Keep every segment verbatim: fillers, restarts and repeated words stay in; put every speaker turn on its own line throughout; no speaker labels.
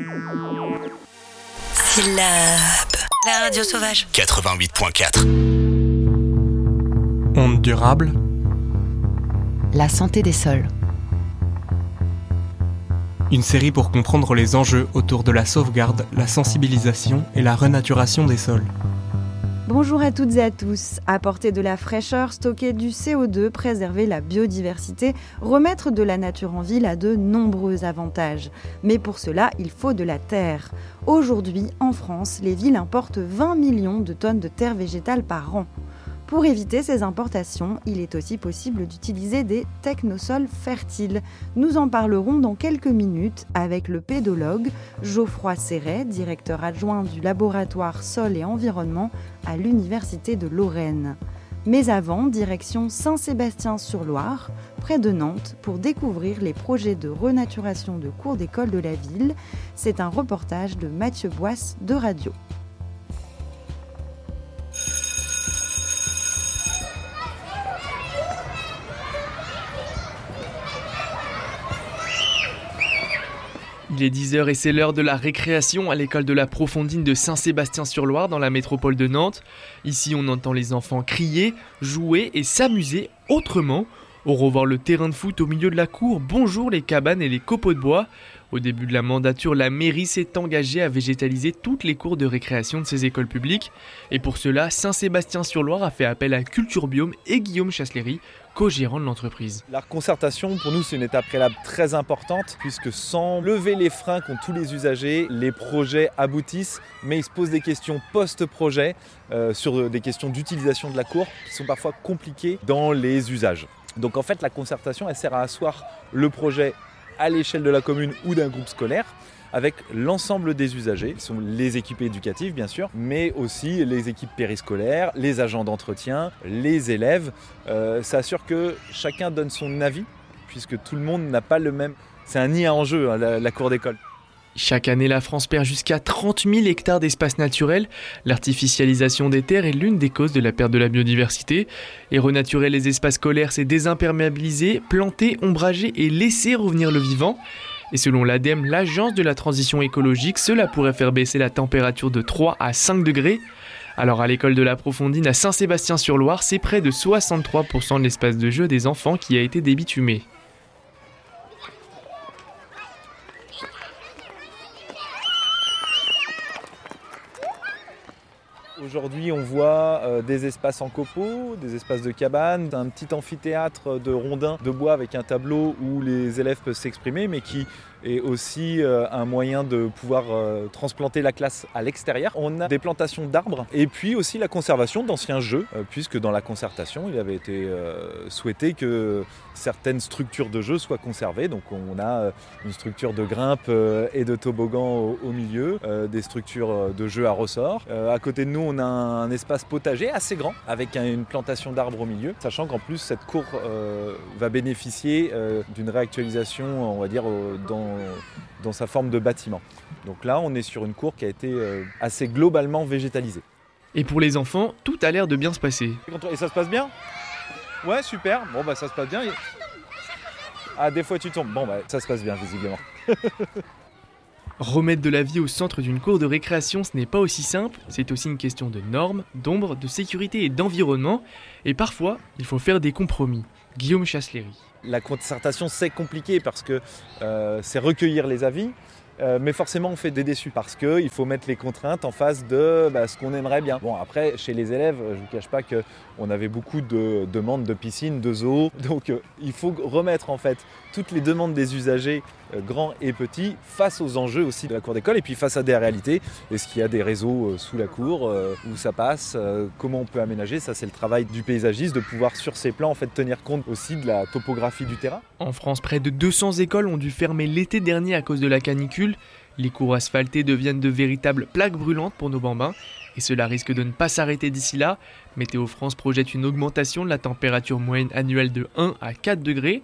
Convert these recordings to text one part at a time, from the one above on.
Syllabe, la radio sauvage.
quatre-vingt-huit point quatre.
Ondes durables.
La santé des sols.
Une série pour comprendre les enjeux autour de la sauvegarde, la sensibilisation et la renaturation des sols.
Bonjour à toutes et à tous. Apporter de la fraîcheur, stocker du C O deux, préserver la biodiversité, remettre de la nature en ville a de nombreux avantages. Mais pour cela, il faut de la terre. Aujourd'hui, en France, les villes importent vingt millions de tonnes de terre végétale par an. Pour éviter ces importations, il est aussi possible d'utiliser des technosols fertiles. Nous en parlerons dans quelques minutes avec le pédologue Geoffroy Serret, directeur adjoint du laboratoire Sol et Environnement à l'Université de Lorraine. Mais avant, direction Saint-Sébastien-sur-Loire, près de Nantes, pour découvrir les projets de renaturation de cours d'école de la ville. C'est un reportage de Mathieu Boisse de Radio.
Il est dix heures et c'est l'heure de la récréation à l'école de la Profondine de Saint-Sébastien-sur-Loire dans la métropole de Nantes. Ici, on entend les enfants crier, jouer et s'amuser autrement. On revoit le terrain de foot au milieu de la cour. Bonjour les cabanes et les copeaux de bois. Au début de la mandature, la mairie s'est engagée à végétaliser toutes les cours de récréation de ses écoles publiques. Et pour cela, Saint-Sébastien-sur-Loire a fait appel à Culture Biome et Guillaume Chasseléry, co-gérant de l'entreprise.
La concertation, pour nous, c'est une étape préalable très importante, puisque sans lever les freins qu'ont tous les usagers, les projets aboutissent, mais ils se posent des questions post-projet euh, sur des questions d'utilisation de la cour qui sont parfois compliquées dans les usages. Donc en fait, la concertation, elle sert à asseoir le projet à l'échelle de la commune ou d'un groupe scolaire, avec l'ensemble des usagers, qui sont les équipes éducatives bien sûr, mais aussi les équipes périscolaires, les agents d'entretien, les élèves. Euh, ça assure que chacun donne son avis, puisque tout le monde n'a pas le même... C'est un nid à enjeu, hein, la, la cour d'école.
Chaque année, la France perd jusqu'à trente mille hectares d'espace naturel. L'artificialisation des terres est l'une des causes de la perte de la biodiversité. Et renaturer les espaces scolaires, c'est désimperméabiliser, planter, ombrager et laisser revenir le vivant. Et selon l'A D E M, l'Agence de la transition écologique, cela pourrait faire baisser la température de trois à cinq degrés. Alors à l'école de la Profondine à Saint-Sébastien-sur-Loire, c'est près de soixante-trois pour cent de l'espace de jeu des enfants qui a été débitumé.
Aujourd'hui, on voit euh, des espaces en copeaux, des espaces de cabanes, un petit amphithéâtre de rondins de bois avec un tableau où les élèves peuvent s'exprimer, mais qui est aussi euh, un moyen de pouvoir euh, transplanter la classe à l'extérieur. On a des plantations d'arbres et puis aussi la conservation d'anciens jeux, euh, puisque dans la concertation, il avait été euh, souhaité que certaines structures de jeux soient conservées. Donc on a une structure de grimpe euh, et de toboggan au, au milieu, euh, des structures de jeux à ressort. Euh, à côté de nous, on a un, un espace potager assez grand avec un, une plantation d'arbres au milieu, sachant qu'en plus cette cour euh, va bénéficier euh, d'une réactualisation, on va dire, euh, dans dans sa forme de bâtiment. Donc là, on est sur une cour qui a été euh, assez globalement végétalisée.
Et pour les enfants, tout a l'air de bien se passer.
Et ça se passe bien ? Ouais, super. Bon, bah ça se passe bien. Ah, des fois tu tombes. Bon, bah ça se passe bien, visiblement.
Remettre de la vie au centre d'une cour de récréation, ce n'est pas aussi simple. C'est aussi une question de normes, d'ombre, de sécurité et d'environnement. Et parfois, il faut faire des compromis. Guillaume Chasseléry.
La concertation, c'est compliqué parce que euh, c'est recueillir les avis, euh, mais forcément on fait des déçus parce qu'il faut mettre les contraintes en face de bah, ce qu'on aimerait bien. Bon, après, chez les élèves, je ne vous cache pas qu'on avait beaucoup de demandes de piscine, de zoo, donc euh, il faut remettre en fait toutes les demandes des usagers, euh, grands et petits, face aux enjeux aussi de la cour d'école et puis face à des réalités. Est-ce qu'il y a des réseaux euh, sous la cour, euh, où ça passe, euh, comment on peut aménager? Ça, c'est le travail du paysagiste de pouvoir sur ces plans en fait tenir compte aussi de la topographie du terrain.
En France, près de deux cents écoles ont dû fermer l'été dernier à cause de la canicule. Les cours asphaltés deviennent de véritables plaques brûlantes pour nos bambins. Et cela risque de ne pas s'arrêter d'ici là. Météo France projette une augmentation de la température moyenne annuelle de un à quatre degrés.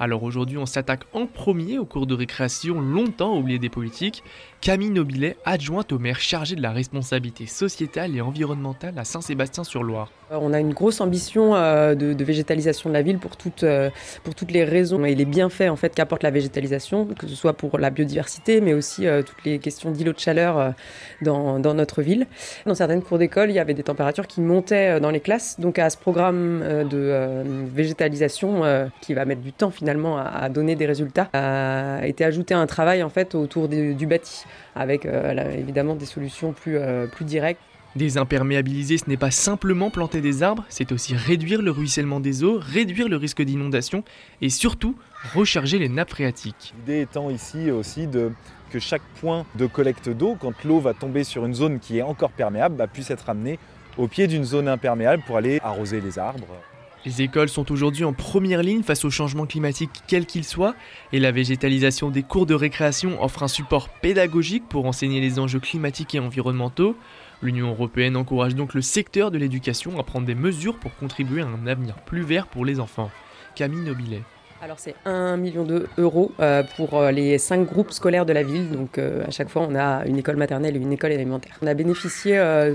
Alors aujourd'hui, on s'attaque en premier aux cours de récréation longtemps oubliés des politiques. Camille Nobilet, adjointe au maire chargée de la responsabilité sociétale et environnementale à Saint-Sébastien-sur-Loire.
On a une grosse ambition euh, de, de végétalisation de la ville pour toutes, euh, pour toutes les raisons et les bienfaits en fait, qu'apporte la végétalisation, que ce soit pour la biodiversité, mais aussi euh, toutes les questions d'îlots de chaleur euh, dans, dans notre ville. Dans certaines cours d'école, il y avait des températures qui montaient euh, dans les classes. Donc à ce programme euh, de euh, végétalisation, euh, qui va mettre du temps finalement à, à donner des résultats, a été ajouté un travail en fait, autour du, du bâti, avec euh, là, évidemment des solutions plus, euh, plus directes.
Désimperméabiliser, ce n'est pas simplement planter des arbres, c'est aussi réduire le ruissellement des eaux, réduire le risque d'inondation et surtout recharger les nappes phréatiques.
L'idée étant ici aussi de, que chaque point de collecte d'eau, quand l'eau va tomber sur une zone qui est encore perméable, bah, puisse être amenée au pied d'une zone imperméable pour aller arroser les arbres.
Les écoles sont aujourd'hui en première ligne face au changement climatique quel qu'il soit et la végétalisation des cours de récréation offre un support pédagogique pour enseigner les enjeux climatiques et environnementaux. L'Union européenne encourage donc le secteur de l'éducation à prendre des mesures pour contribuer à un avenir plus vert pour les enfants. Camille Nobilet.
Alors c'est un million d'euros euh, pour les cinq groupes scolaires de la ville. Donc euh, à chaque fois, on a une école maternelle et une école élémentaire. On a bénéficié euh,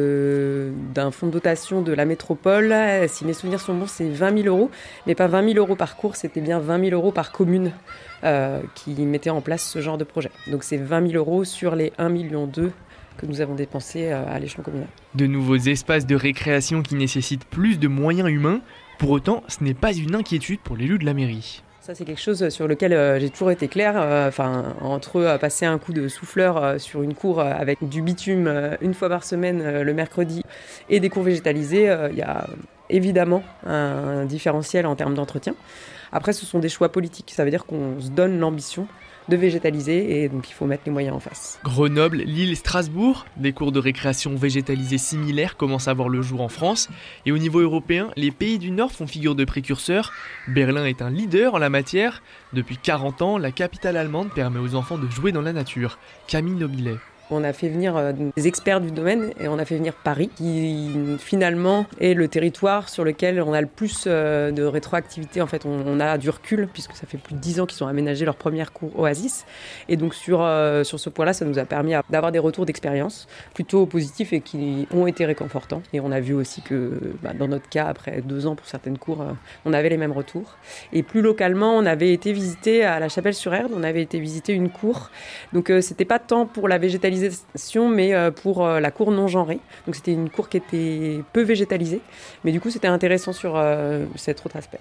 de, d'un fonds de dotation de la métropole. Si mes souvenirs sont bons, c'est vingt mille euros. Mais pas vingt mille euros par cours, c'était bien vingt mille euros par commune euh, qui mettait en place ce genre de projet. Donc c'est vingt mille euros sur les un million deux que nous avons dépensé à l'échelon communal.
De nouveaux espaces de récréation qui nécessitent plus de moyens humains. Pour autant, ce n'est pas une inquiétude pour l'élu de la mairie.
Ça, c'est quelque chose sur lequel euh, j'ai toujours été claire. Euh, enfin, entre euh, passer un coup de souffleur euh, sur une cour euh, avec du bitume euh, une fois par semaine euh, le mercredi et des cours végétalisés, il euh, y a évidemment un, un différentiel en termes d'entretien. Après, ce sont des choix politiques. Ça veut dire qu'on se donne l'ambition de végétaliser et donc il faut mettre les moyens en face.
Grenoble, Lille, Strasbourg, des cours de récréation végétalisés similaires commencent à voir le jour en France et au niveau européen, les pays du Nord font figure de précurseurs. Berlin est un leader en la matière. Depuis quarante ans, la capitale allemande permet aux enfants de jouer dans la nature. Camille Nobilet.
On a fait venir des experts du domaine et on a fait venir Paris, qui finalement est le territoire sur lequel on a le plus de rétroactivité. En fait, on a du recul puisque ça fait plus de dix ans qu'ils ont aménagé leur première cour Oasis. Et donc sur, euh, sur ce point-là, ça nous a permis d'avoir des retours d'expérience plutôt positifs et qui ont été réconfortants. Et on a vu aussi que bah, dans notre cas, après deux ans pour certaines cours, euh, on avait les mêmes retours. Et plus localement, on avait été visité à la Chapelle-sur-Erdre, on avait été visiter une cour. Donc euh, c'était pas tant pour la végétalisation, mais pour la cour non genrée. Donc c'était une cour qui était peu végétalisée, mais du coup c'était intéressant sur euh, cet autre aspect.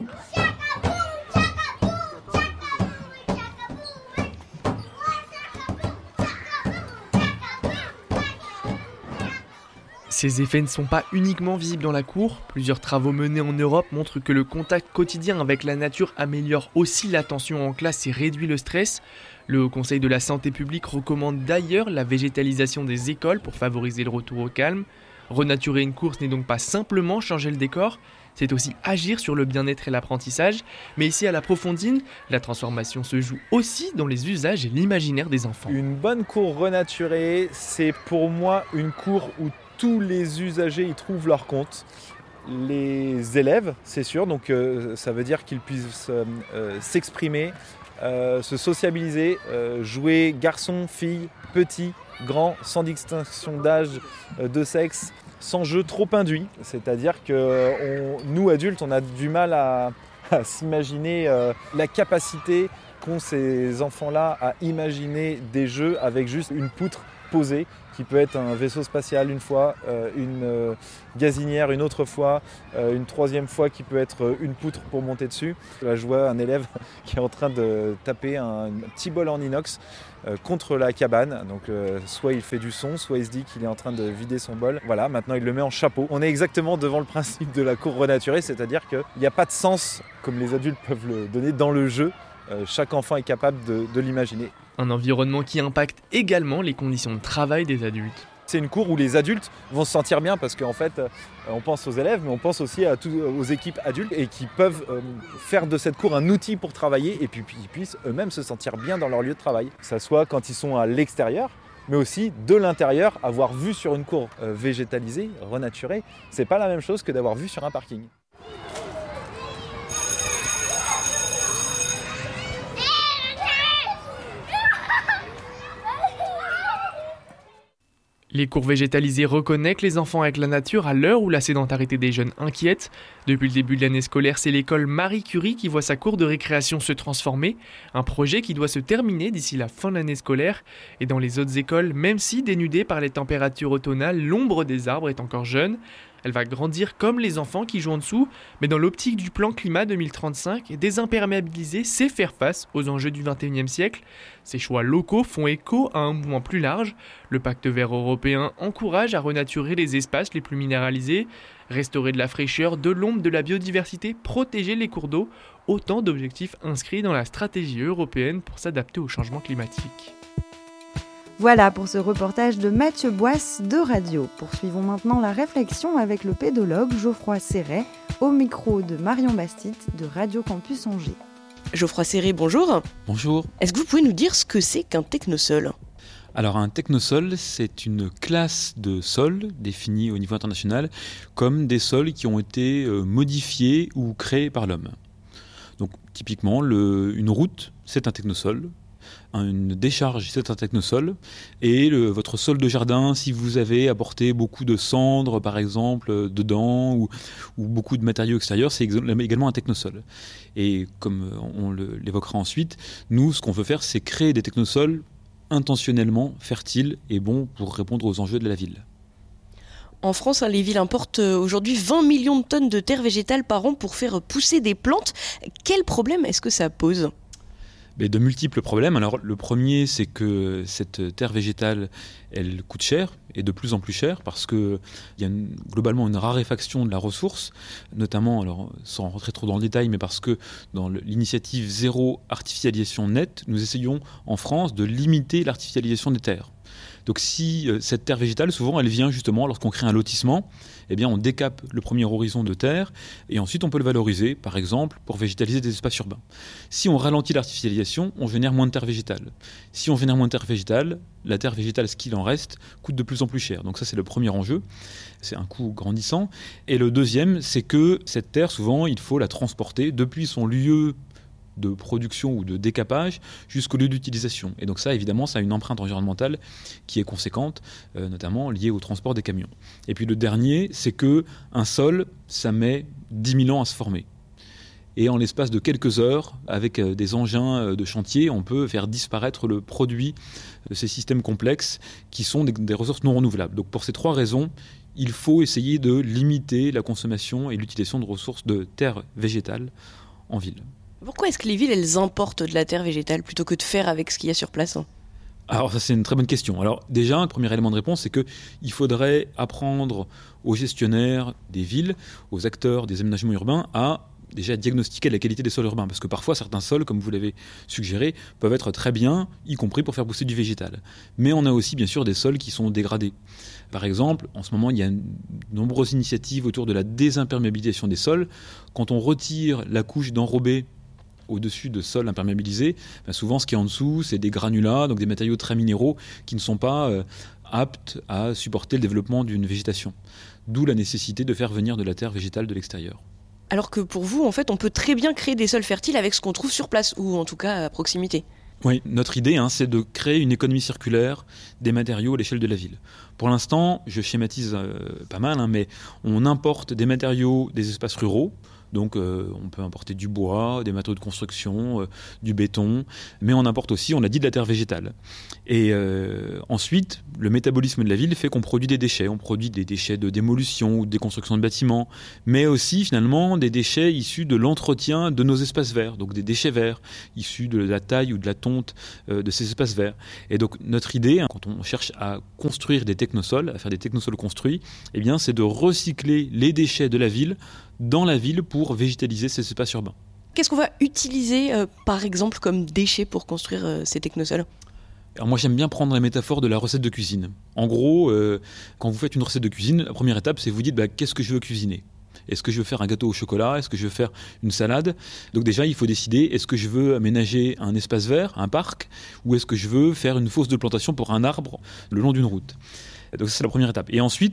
Ces effets ne sont pas uniquement visibles dans la cour. Plusieurs travaux menés en Europe montrent que le contact quotidien avec la nature améliore aussi l'attention en classe et réduit le stress. Le Haut Conseil de la Santé publique recommande d'ailleurs la végétalisation des écoles pour favoriser le retour au calme. Renaturer une cour, ce n'est donc pas simplement changer le décor, c'est aussi agir sur le bien-être et l'apprentissage. Mais ici à la Profondine, la transformation se joue aussi dans les usages et l'imaginaire des enfants.
Une bonne cour renaturée, c'est pour moi une cour où tous les usagers y trouvent leur compte. Les élèves, c'est sûr, donc euh, ça veut dire qu'ils puissent euh, euh, s'exprimer, euh, se sociabiliser, euh, jouer garçons, filles, petits, grands, sans distinction d'âge, euh, de sexe, sans jeu trop induit. C'est-à-dire que on, nous, adultes, on a du mal à, à s'imaginer euh, la capacité qu'ont ces enfants-là à imaginer des jeux avec juste une poutre posée, qui peut être un vaisseau spatial une fois, euh, une euh, gazinière une autre fois, euh, une troisième fois qui peut être une poutre pour monter dessus. Là, je vois un élève qui est en train de taper un, un petit bol en inox euh, contre la cabane. Donc euh, soit il fait du son, soit il se dit qu'il est en train de vider son bol. Voilà, maintenant il le met en chapeau. On est exactement devant le principe de la cour renaturée, c'est-à-dire qu'il n'y a pas de sens, comme les adultes peuvent le donner, dans le jeu. Euh, chaque enfant est capable de, de l'imaginer.
Un environnement qui impacte également les conditions de travail des adultes.
C'est une cour où les adultes vont se sentir bien parce qu'en fait, euh, on pense aux élèves, mais on pense aussi à tout, aux équipes adultes et qui peuvent euh, faire de cette cour un outil pour travailler et puis qu'ils puissent eux-mêmes se sentir bien dans leur lieu de travail. Que ça soit quand ils sont à l'extérieur, mais aussi de l'intérieur, avoir vu sur une cour euh, végétalisée, renaturée, c'est pas la même chose que d'avoir vu sur un parking.
Les cours végétalisés reconnectent les enfants avec la nature à l'heure où la sédentarité des jeunes inquiète. Depuis le début de l'année scolaire, c'est l'école Marie Curie qui voit sa cour de récréation se transformer. Un projet qui doit se terminer d'ici la fin de l'année scolaire. Et dans les autres écoles, même si dénudée par les températures automnales, l'ombre des arbres est encore jeune. Elle va grandir comme les enfants qui jouent en dessous, mais dans l'optique du plan climat deux mille trente-cinq, désimperméabiliser, c'est faire face aux enjeux du vingt et unième siècle. Ces choix locaux font écho à un mouvement plus large. Le pacte vert européen encourage à renaturer les espaces les plus minéralisés, restaurer de la fraîcheur, de l'ombre, de la biodiversité, protéger les cours d'eau, autant d'objectifs inscrits dans la stratégie européenne pour s'adapter au changement climatique.
Voilà pour ce reportage de Mathieu Boisse de Radio. Poursuivons maintenant la réflexion avec le pédologue Geoffroy Serret, au micro de Marion Bastide de Radio Campus Angers.
Geoffroy Serret, bonjour.
Bonjour.
Est-ce que vous pouvez nous dire ce que c'est qu'un technosol ?
Alors un technosol, c'est une classe de sols définie au niveau international comme des sols qui ont été euh, modifiés ou créés par l'homme. Donc typiquement, le, une route, c'est un technosol. Une décharge, c'est un technosol. Et le, votre sol de jardin, si vous avez apporté beaucoup de cendres, par exemple, dedans, ou, ou beaucoup de matériaux extérieurs, c'est également un technosol. Et comme on le, l'évoquera ensuite, nous, ce qu'on veut faire, c'est créer des technosols intentionnellement fertiles et bons pour répondre aux enjeux de la ville.
En France, les villes importent aujourd'hui vingt millions de tonnes de terre végétale par an pour faire pousser des plantes. Quel problème est-ce que ça pose ?
Mais de multiples problèmes. Alors le premier, c'est que cette terre végétale, elle coûte cher, et de plus en plus cher, parce qu'il y a une, globalement une raréfaction de la ressource, notamment, alors sans rentrer trop dans le détail, mais parce que dans l'initiative Zéro Artificialisation Nette, nous essayons en France de limiter l'artificialisation des terres. Donc si euh, cette terre végétale, souvent, elle vient justement lorsqu'on crée un lotissement, eh bien on décape le premier horizon de terre et ensuite on peut le valoriser, par exemple, pour végétaliser des espaces urbains. Si on ralentit l'artificialisation, on génère moins de terre végétale. Si on génère moins de terre végétale, la terre végétale, ce qu'il en reste, coûte de plus en plus cher. Donc ça, c'est le premier enjeu. C'est un coût grandissant. Et le deuxième, c'est que cette terre, souvent, il faut la transporter depuis son lieu de production ou de décapage jusqu'au lieu d'utilisation. Et donc ça, évidemment, ça a une empreinte environnementale qui est conséquente, euh, notamment liée au transport des camions. Et puis le dernier, c'est que un sol, ça met dix mille ans à se former. Et en l'espace de quelques heures, avec euh, des engins de chantier, on peut faire disparaître le produit de ces systèmes complexes qui sont des, des ressources non renouvelables. Donc pour ces trois raisons, il faut essayer de limiter la consommation et l'utilisation de ressources de terre végétale en ville.
Pourquoi est-ce que les villes, elles importent de la terre végétale plutôt que de faire avec ce qu'il y a sur place ?
Alors ça, c'est une très bonne question. Alors déjà, un premier élément de réponse, c'est qu'il faudrait apprendre aux gestionnaires des villes, aux acteurs des aménagements urbains à déjà diagnostiquer la qualité des sols urbains. Parce que parfois, certains sols, comme vous l'avez suggéré, peuvent être très bien, y compris pour faire pousser du végétal. Mais on a aussi, bien sûr, des sols qui sont dégradés. Par exemple, en ce moment, il y a de nombreuses initiatives autour de la désimperméabilisation des sols. Quand on retire la couche d'enrobé au-dessus de sols imperméabilisés, ben souvent ce qui est en dessous, c'est des granulats, donc des matériaux très minéraux qui ne sont pas euh, aptes à supporter le développement d'une végétation. D'où la nécessité de faire venir de la terre végétale de l'extérieur.
Alors que pour vous, en fait, on peut très bien créer des sols fertiles avec ce qu'on trouve sur place, ou en tout cas à proximité.
Oui, notre idée, hein, c'est de créer une économie circulaire des matériaux à l'échelle de la ville. Pour l'instant, je schématise euh, pas mal, hein, mais on importe des matériaux des espaces ruraux. Donc euh, on peut importer du bois, des matériaux de construction, euh, du béton, mais on importe aussi, on l'a dit, de la terre végétale. Et euh, ensuite, le métabolisme de la ville fait qu'on produit des déchets. On produit des déchets de démolition ou de déconstruction de bâtiments, mais aussi finalement des déchets issus de l'entretien de nos espaces verts, donc des déchets verts issus de la taille ou de la tonte euh, de ces espaces verts. Et donc notre idée, hein, quand on cherche à construire des technosols, à faire des technosols construits, eh bien, c'est de recycler les déchets de la ville dans la ville pour végétaliser ces espaces urbains.
Qu'est-ce qu'on va utiliser, euh, par exemple, comme déchets pour construire euh, ces technosols ?
Alors moi, j'aime bien prendre la métaphore de la recette de cuisine. En gros, euh, quand vous faites une recette de cuisine, la première étape, c'est vous dites bah, qu'est-ce que je veux cuisiner ? Est-ce que je veux faire un gâteau au chocolat ? Est-ce que je veux faire une salade ? Donc déjà, il faut décider, est-ce que je veux aménager un espace vert, un parc ? Ou est-ce que je veux faire une fosse de plantation pour un arbre le long d'une route ? Donc ça, c'est la première étape. Et ensuite,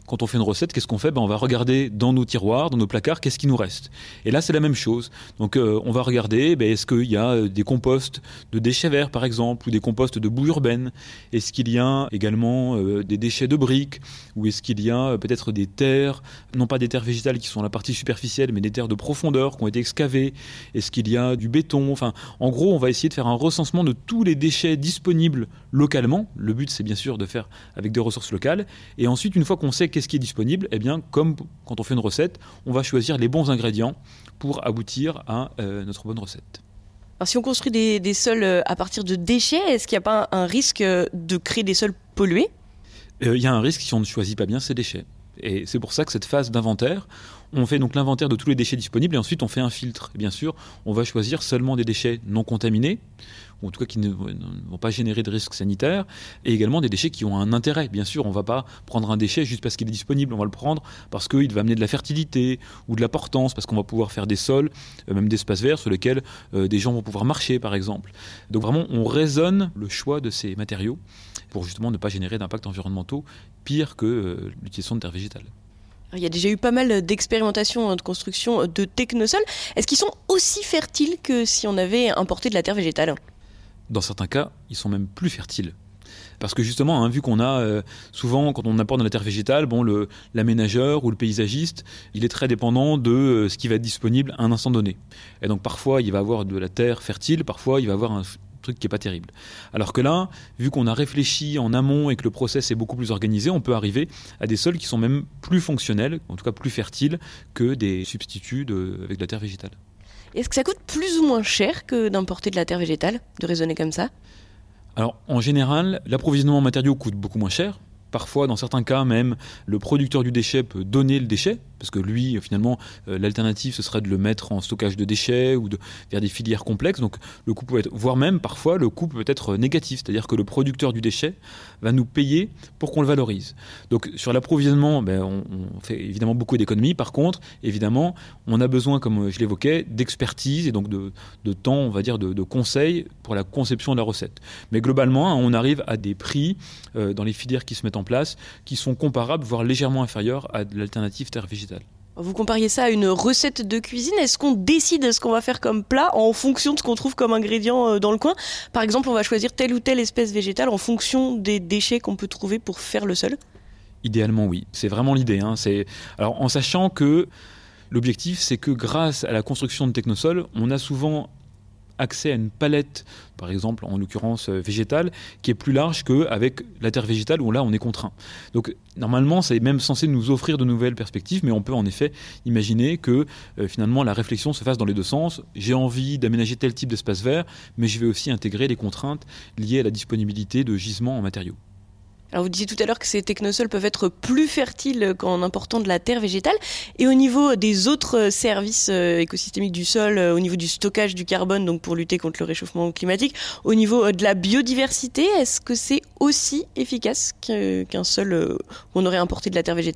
quand on fait une recette, qu'est-ce qu'on fait ? Ben, on va regarder dans nos tiroirs, dans nos placards, qu'est-ce qui nous reste. Et là, c'est la même chose. Donc, euh, on va regarder, ben, est-ce qu'il y a des composts de déchets verts, par exemple, ou des composts de boue urbaine ? Est-ce qu'il y a également euh, des déchets de briques ? Ou est-ce qu'il y a euh, peut-être des terres, non pas des terres végétales qui sont la partie superficielle, mais des terres de profondeur qui ont été excavées ? Est-ce qu'il y a du béton ? Enfin, en gros, on va essayer de faire un recensement de tous les déchets disponibles localement. Le but, c'est bien sûr de faire avec des ressources locales. Et ensuite, une fois qu'on sait qu'est-ce qui est disponible, eh bien, comme quand on fait une recette, on va choisir les bons ingrédients pour aboutir à euh, notre bonne recette.
Alors, si on construit des, des sols à partir de déchets, est-ce qu'il n'y a pas un, un risque de créer des sols pollués ?
Il euh, y a un risque si on ne choisit pas bien ces déchets. Et c'est pour ça que cette phase d'inventaire, on fait donc l'inventaire de tous les déchets disponibles et ensuite on fait un filtre. Et bien sûr, on va choisir seulement des déchets non contaminés, ou en tout cas qui ne vont pas générer de risques sanitaires, et également des déchets qui ont un intérêt. Bien sûr, on ne va pas prendre un déchet juste parce qu'il est disponible, on va le prendre parce qu'il va amener de la fertilité ou de la portance, parce qu'on va pouvoir faire des sols, même d'espaces verts sur lesquels euh, des gens vont pouvoir marcher, par exemple. Donc vraiment, on raisonne le choix de ces matériaux pour justement ne pas générer d'impacts environnementaux pire que euh, l'utilisation de terre végétale.
Il y a déjà eu pas mal d'expérimentations de construction de technosols. Est-ce qu'ils sont aussi fertiles que si on avait importé de la terre végétale ?
Dans certains cas, ils sont même plus fertiles. Parce que justement, hein, vu qu'on a euh, souvent, quand on apporte de la terre végétale, bon, le, l'aménageur ou le paysagiste, il est très dépendant de euh, ce qui va être disponible à un instant donné. Et donc parfois, il va avoir de la terre fertile, parfois, il va avoir un truc qui n'est pas terrible. Alors que là, vu qu'on a réfléchi en amont et que le process est beaucoup plus organisé, on peut arriver à des sols qui sont même plus fonctionnels, en tout cas plus fertiles, que des substituts de, avec de la terre végétale.
Est-ce que ça coûte plus ou moins cher que d'importer de la terre végétale, de raisonner comme ça ?
Alors, en général, l'approvisionnement en matériaux coûte beaucoup moins cher. Parfois, dans certains cas, même, le producteur du déchet peut donner le déchet, parce que lui, finalement, euh, l'alternative, ce serait de le mettre en stockage de déchets ou de, vers des filières complexes. Donc, le coût peut être, voire même, parfois, le coût peut être négatif, c'est-à-dire que le producteur du déchet va nous payer pour qu'on le valorise. Donc, sur l'approvisionnement, ben, on, on fait évidemment beaucoup d'économies. Par contre, évidemment, on a besoin, comme je l'évoquais, d'expertise et donc de, de temps, on va dire, de, de conseils pour la conception de la recette. Mais globalement, hein, on arrive à des prix euh, dans les filières qui se mettent en place qui sont comparables, voire légèrement inférieurs à de l'alternative terre végétale.
Vous compariez ça à une recette de cuisine. Est-ce qu'on décide ce qu'on va faire comme plat en fonction de ce qu'on trouve comme ingrédient dans le coin ? Par exemple, on va choisir telle ou telle espèce végétale en fonction des déchets qu'on peut trouver pour faire le sol ?
Idéalement, oui. C'est vraiment l'idée. Hein. C'est... Alors, en sachant que l'objectif, c'est que grâce à la construction de technosols, on a souvent accès à une palette, par exemple en l'occurrence euh, végétale, qui est plus large qu'avec la terre végétale où là on est contraint. Donc normalement c'est même censé nous offrir de nouvelles perspectives, mais on peut en effet imaginer que euh, finalement la réflexion se fasse dans les deux sens. J'ai envie d'aménager tel type d'espace vert, mais je vais aussi intégrer les contraintes liées à la disponibilité de gisements en matériaux.
Alors vous disiez tout à l'heure que ces technosols peuvent être plus fertiles qu'en important de la terre végétale. Et au niveau des autres services écosystémiques du sol, au niveau du stockage du carbone, donc pour lutter contre le réchauffement climatique, au niveau de la biodiversité, est-ce que c'est aussi efficace qu'un sol où on aurait importé de la terre végétale ?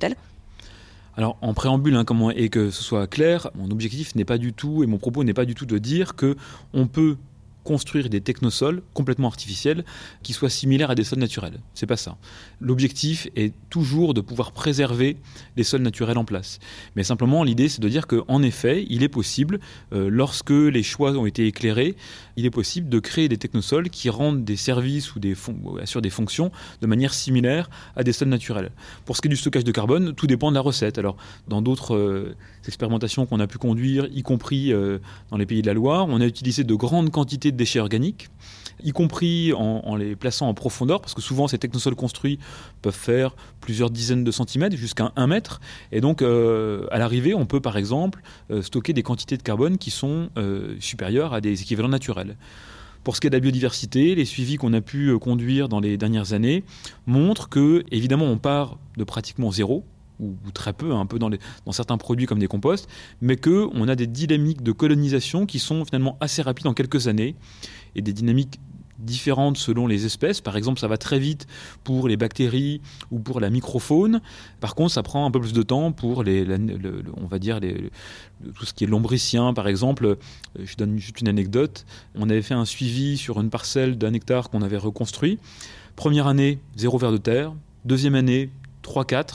Alors en préambule, hein, comment, et que ce soit clair, mon objectif n'est pas du tout, et mon propos n'est pas du tout de dire qu'on peut construire des technosols complètement artificiels qui soient similaires à des sols naturels. C'est pas ça. L'objectif est toujours de pouvoir préserver les sols naturels en place. Mais simplement, l'idée, c'est de dire qu'en effet, il est possible, euh, lorsque les choix ont été éclairés, il est possible de créer des technosols qui rendent des services ou, des fon- ou assurent des fonctions de manière similaire à des sols naturels. Pour ce qui est du stockage de carbone, tout dépend de la recette. Alors, dans d'autres euh, expérimentations qu'on a pu conduire, y compris euh, dans les pays de la Loire, on a utilisé de grandes quantités de déchets organiques, y compris en, en les plaçant en profondeur, parce que souvent ces technosols construits peuvent faire plusieurs dizaines de centimètres, jusqu'à un mètre, et donc euh, à l'arrivée, on peut par exemple euh, stocker des quantités de carbone qui sont euh, supérieures à des équivalents naturels. Pour ce qui est de la biodiversité, les suivis qu'on a pu conduire dans les dernières années montrent que, évidemment, on part de pratiquement zéro, ou très peu, un peu dans, les, dans certains produits comme des composts, mais qu'on a des dynamiques de colonisation qui sont finalement assez rapides en quelques années, et des dynamiques différentes selon les espèces. Par exemple, ça va très vite pour les bactéries ou pour la microfaune. Par contre, ça prend un peu plus de temps pour les, la, le, le, on va dire les, le, tout ce qui est lombricien. Par exemple, je donne juste une anecdote. On avait fait un suivi sur une parcelle d'un hectare qu'on avait reconstruit. Première année, zéro ver de terre. Deuxième année, trois quatre.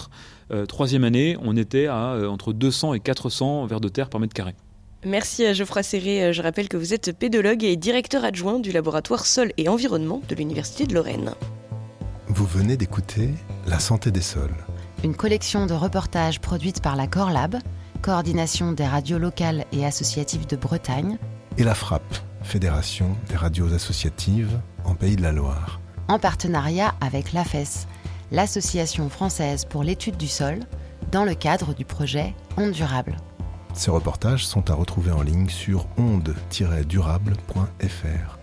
Euh, troisième année, on était à euh, entre deux cents et quatre cents vers de terre par mètre carré.
Merci à Geoffroy Serré. Je rappelle que vous êtes pédologue et directeur adjoint du laboratoire Sol et Environnement de l'Université de Lorraine.
Vous venez d'écouter La santé des sols.
Une collection de reportages produite par la Corlab, coordination des radios locales et associatives de Bretagne,
Et la FRAP, Fédération des radios associatives en Pays de la Loire.
en partenariat avec l'A F E S, l'Association française pour l'étude du sol, dans le cadre du projet Ondes Durables.
Ces reportages sont à retrouver en ligne sur ondes tiret durable point f r.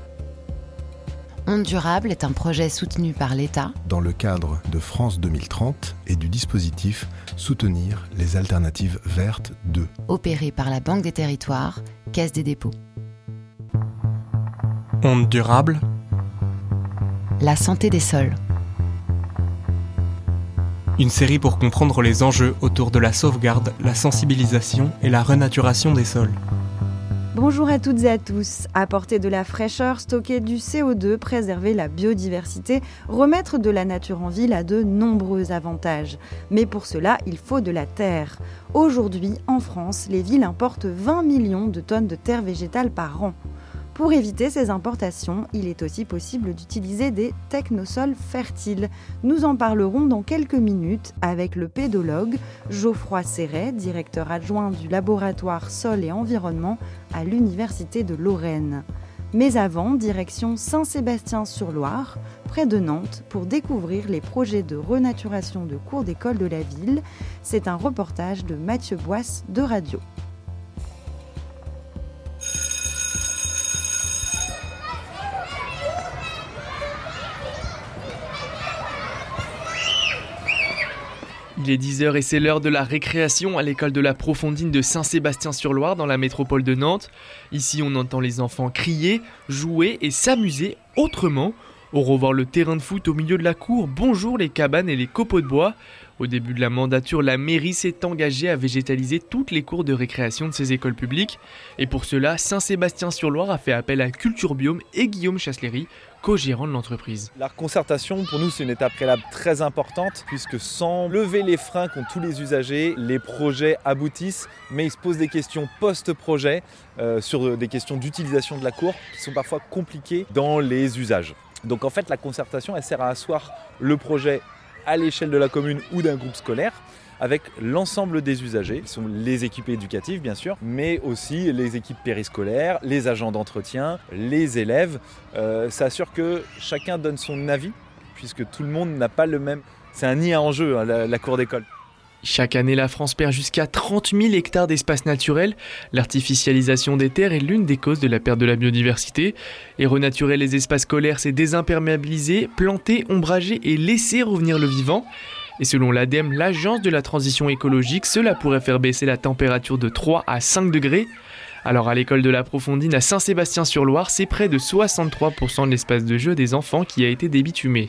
Ondes Durables est un projet soutenu par l'État
Dans le cadre de France deux mille trente et du dispositif Soutenir les alternatives vertes deux.
opéré par la Banque des Territoires, Caisse des dépôts.
Ondes durables,
La santé des sols.
une série pour comprendre les enjeux autour de la sauvegarde, la sensibilisation et la renaturation des sols.
Bonjour à toutes et à tous. Apporter de la fraîcheur, stocker du C O deux, préserver la biodiversité, remettre de la nature en ville a de nombreux avantages. Mais pour cela, il faut de la terre. Aujourd'hui, en France, les villes importent vingt millions de tonnes de terre végétale par an. Pour éviter ces importations, il est aussi possible d'utiliser des technosols fertiles. Nous en parlerons dans quelques minutes avec le pédologue Geoffroy Serré, directeur adjoint du laboratoire Sol et Environnement à l'Université de Lorraine. Mais avant, direction Saint-Sébastien-sur-Loire, près de Nantes, pour découvrir les projets de renaturation de cours d'école de la ville. C'est un reportage de Mathieu Boisse de Radio.
Il est dix heures et c'est l'heure de la récréation à l'école de la Profondine de Saint-Sébastien-sur-Loire dans la métropole de Nantes. Ici, on entend les enfants crier, jouer et s'amuser autrement. On revoit le terrain de foot au milieu de la cour. Bonjour les cabanes et les copeaux de bois. Au début de la mandature, la mairie s'est engagée à végétaliser toutes les cours de récréation de ses écoles publiques. Et pour cela, Saint-Sébastien-sur-Loire a fait appel à Culture Biome et Guillaume Chasseléry, co-gérant de l'entreprise.
La concertation, pour nous, c'est une étape préalable très importante, puisque sans lever les freins qu'ont tous les usagers, les projets aboutissent, mais ils se posent des questions post-projet, euh, sur des questions d'utilisation de la cour, qui sont parfois compliquées dans les usages. Donc en fait, la concertation, elle sert à asseoir le projet à l'échelle de la commune ou d'un groupe scolaire, avec l'ensemble des usagers, qui sont les équipes éducatives bien sûr, mais aussi les équipes périscolaires, les agents d'entretien, les élèves. Euh, ça assure que chacun donne son avis, puisque tout le monde n'a pas le même... C'est un nid à enjeu, hein, la, la cour d'école.
Chaque année, la France perd jusqu'à trente mille hectares d'espace naturel. L'artificialisation des terres est l'une des causes de la perte de la biodiversité. Et renaturer les espaces scolaires, c'est désimperméabiliser, planter, ombrager et laisser revenir le vivant. Et selon l'A D E M, l'Agence de la transition écologique, cela pourrait faire baisser la température de trois à cinq degrés. Alors à l'école de la Profondine à Saint-Sébastien-sur-Loire, c'est près de soixante-trois pour cent de l'espace de jeu des enfants qui a été débitumé.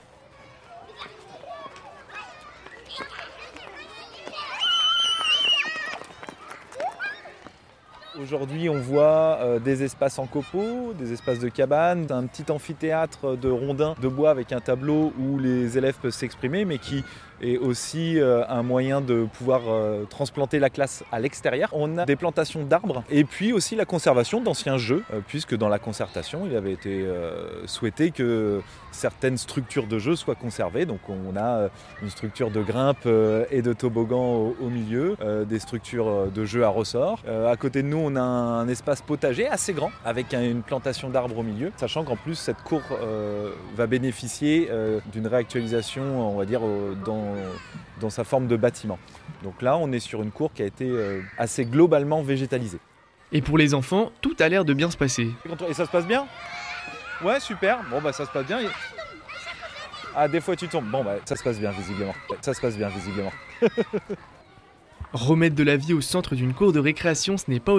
Aujourd'hui, on voit euh, des espaces en copeaux, des espaces de cabanes, un petit amphithéâtre de rondins de bois avec un tableau où les élèves peuvent s'exprimer, mais qui est aussi euh, un moyen de pouvoir euh, transplanter la classe à l'extérieur. On a des plantations d'arbres et puis aussi la conservation d'anciens jeux, euh, puisque dans la concertation, il avait été euh, souhaité que certaines structures de jeux soient conservées. Donc on a une structure de grimpe euh, et de toboggan au, au milieu, euh, des structures de jeux à ressort. Euh, à côté de nous, on a un espace potager assez grand avec un, une plantation d'arbres au milieu, sachant qu'en plus cette cour euh, va bénéficier euh, d'une réactualisation, on va dire, euh, dans, dans sa forme de bâtiment. Donc là, on est sur une cour qui a été euh, assez globalement végétalisée.
Et pour les enfants, tout a l'air de bien se passer.
Et ça se passe bien ? Ouais, super. Bon, bah ça se passe bien. Ah, des fois tu tombes. Bon, bah ça se passe bien visiblement. Ça se passe bien visiblement.
Remettre de la vie au centre d'une cour de récréation, ce n'est pas